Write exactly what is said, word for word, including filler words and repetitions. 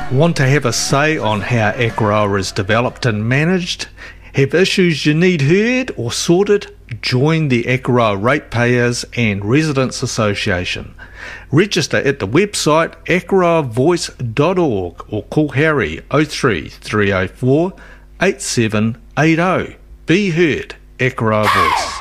Want to have a say on how Akaroa is developed and managed? Have issues you need heard or sorted? Join the Akaroa Ratepayers and Residents Association. Register at the website akaroa voice dot org or call Harry oh three, three oh four, eight seven eight oh. Be heard, Akaroa Voice.